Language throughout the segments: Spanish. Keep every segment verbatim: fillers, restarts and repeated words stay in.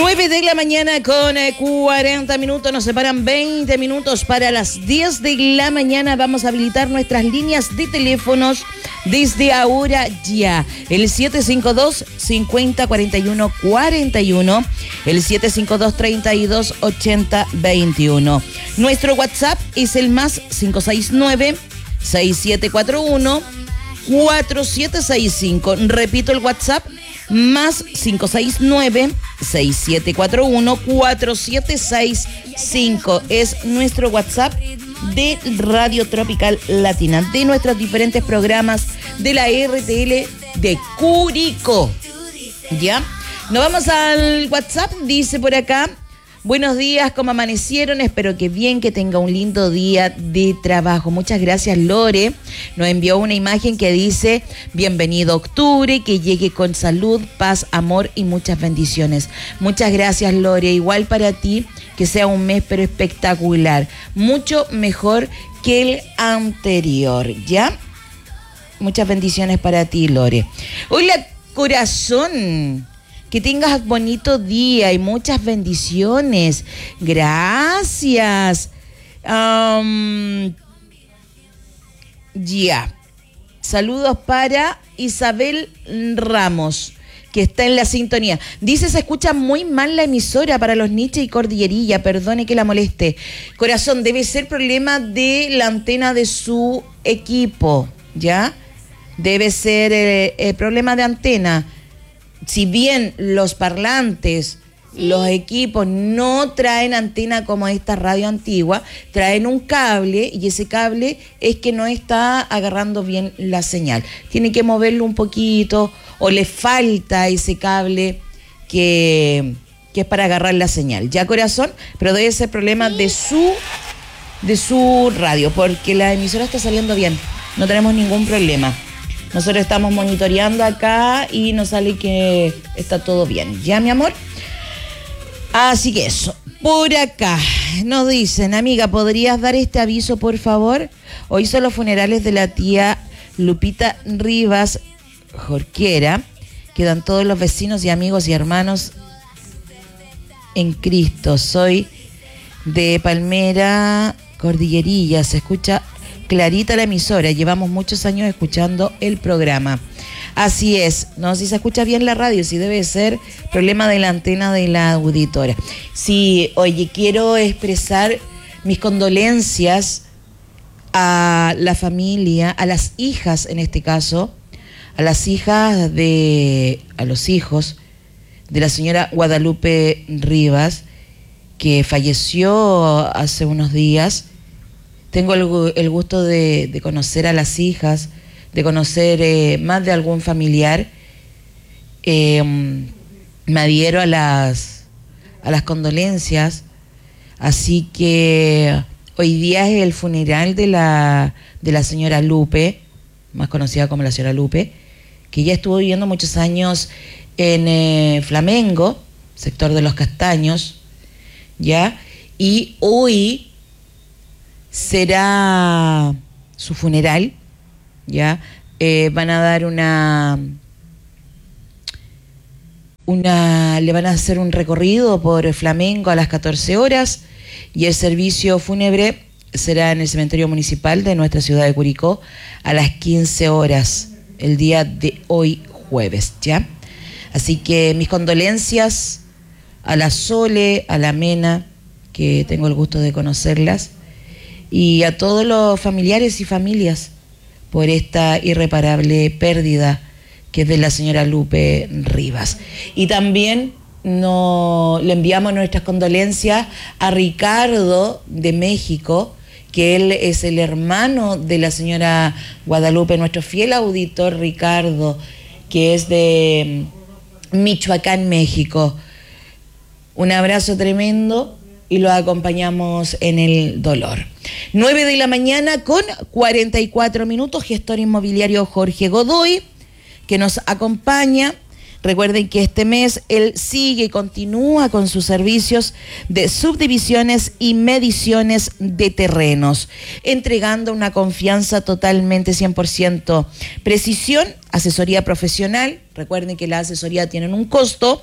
nueve de la mañana con cuarenta minutos, nos separan veinte minutos para las diez de la mañana. Vamos a habilitar nuestras líneas de teléfonos desde ahora ya. El siete cinco dos, cincuenta, cuarenta y uno, cuarenta y uno, el siete cinco dos, treinta y dos, ochenta, veintiuno. Nuestro WhatsApp es el más cinco seis nueve, seis siete cuatro uno, cuatro siete seis cinco. Repito el WhatsApp, más cinco seis nueve, seis siete cuatro uno, cuatro siete seis cinco. Es nuestro WhatsApp de Radio Tropical Latina, de nuestros diferentes programas de la R T L de Curicó. ¿Ya? Nos vamos al WhatsApp, dice por acá: buenos días, ¿cómo amanecieron? Espero que bien, que tenga un lindo día de trabajo. Muchas gracias, Lore. Nos envió una imagen que dice: bienvenido octubre, que llegue con salud, paz, amor y muchas bendiciones. Muchas gracias, Lore. Igual para ti, que sea un mes pero espectacular. Mucho mejor que el anterior, ¿ya? Muchas bendiciones para ti, Lore. Hola, corazón. Que tengas bonito día y muchas bendiciones. Gracias. Um, ya. Saludos para Isabel Ramos, que está en la sintonía. Dice: se escucha muy mal la emisora para los Niches y Cordillerilla. Perdone que la moleste. Corazón, debe ser problema de la antena de su equipo, ¿ya? Debe ser eh, el problema de antena. Si bien los parlantes, los equipos no traen antena como esta radio antigua, traen un cable y ese cable es que no está agarrando bien la señal. Tiene que moverlo un poquito o le falta ese cable que, que es para agarrar la señal. ¿Ya, corazón? Pero debe ser problema de su, de su radio, porque la emisora está saliendo bien. No tenemos ningún problema. Nosotros estamos monitoreando acá y nos sale que está todo bien. ¿Ya, mi amor? Así que eso. Por acá nos dicen: amiga, ¿podrías dar este aviso, por favor? Hoy son los funerales de la tía Lupita Rivas Jorquera. Quedan todos los vecinos y amigos y hermanos en Cristo. Soy de Palmera, Cordillerilla. Se escucha clarita la emisora, llevamos muchos años escuchando el programa. Así es, no sé si se escucha bien la radio, si debe ser problema de la antena de la auditora. Sí, oye, quiero expresar mis condolencias a la familia, a las hijas en este caso, a las hijas de, a los hijos de la señora Guadalupe Rivas, que falleció hace unos días. Tengo el, el gusto de, de conocer a las hijas, de conocer eh, más de algún familiar. Eh, me adhiero a las, a las condolencias. Así que hoy día es el funeral de la, de la señora Lupe, más conocida como la señora Lupe, que ya estuvo viviendo muchos años en eh, Flamengo, sector de Los Castaños, ¿ya? Y hoy será su funeral, ¿ya? Eh, van a dar una, una, le van a hacer un recorrido por Flamengo a las catorce horas y el servicio fúnebre será en el cementerio municipal de nuestra ciudad de Curicó a las quince horas, el día de hoy jueves, ¿ya? Así que mis condolencias a la Sole, a la Mena, que tengo el gusto de conocerlas, y a todos los familiares y familias por esta irreparable pérdida que es de la señora Lupe Rivas. Y también no, le enviamos nuestras condolencias a Ricardo de México, que él es el hermano de la señora Guadalupe, nuestro fiel auditor Ricardo, que es de Michoacán, México. Un abrazo tremendo y lo acompañamos en el dolor. nueve de la mañana con cuarenta y cuatro minutos, gestor inmobiliario Jorge Godoy, que nos acompaña. Recuerden que este mes él sigue y continúa con sus servicios de subdivisiones y mediciones de terrenos, entregando una confianza totalmente cien por ciento precisión, asesoría profesional. Recuerden que la asesoría tiene un costo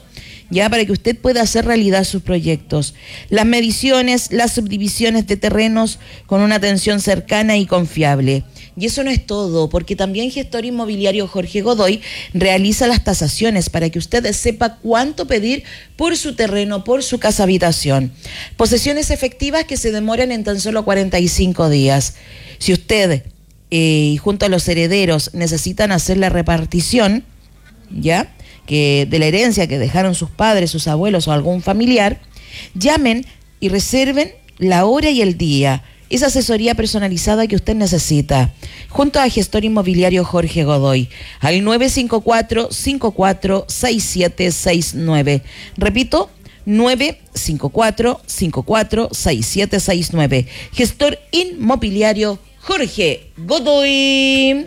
ya para que usted pueda hacer realidad sus proyectos. Las mediciones, las subdivisiones de terrenos con una atención cercana y confiable. Y eso no es todo, porque también Gestor Inmobiliario Jorge Godoy realiza las tasaciones para que usted sepa cuánto pedir por su terreno, por su casa habitación. Posesiones efectivas que se demoran en tan solo cuarenta y cinco días. Si usted y eh, junto a los herederos necesitan hacer la repartición, ¿ya?, que de la herencia que dejaron sus padres, sus abuelos o algún familiar, llamen y reserven la hora y el día. Esa asesoría personalizada que usted necesita, junto a Gestor Inmobiliario Jorge Godoy, al nueve cinco cuatro, cinco cuatro seis siete seis nueve. Repito, nueve cinco cuatro, cinco cuatro seis siete seis nueve. Gestor Inmobiliario Jorge Godoy.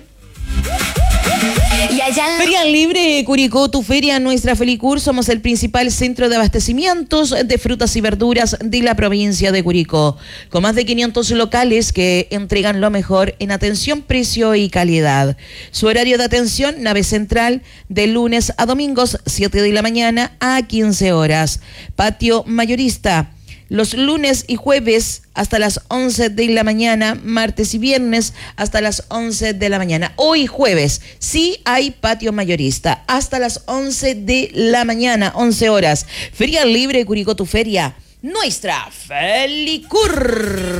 Feria Libre Curicó, tu feria, nuestra Felicur. Somos el principal centro de abastecimientos de frutas y verduras de la provincia de Curicó, con más de quinientos locales que entregan lo mejor en atención, precio y calidad. Su horario de atención, nave central, de lunes a domingos, siete de la mañana a quince horas. Patio mayorista, los lunes y jueves hasta las once de la mañana, martes y viernes hasta las once de la mañana. Hoy jueves sí hay patio mayorista hasta las once de la mañana, once horas. Feria Libre Curicó, tu feria, nuestra Felicur.